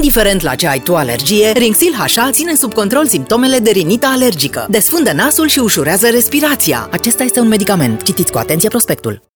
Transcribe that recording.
Indiferent la ce ai tu alergie, Rinxil HA ține sub control simptomele de rinită alergică, desfundă nasul și ușurează respirația. Acesta este un medicament. Citiți cu atenție prospectul.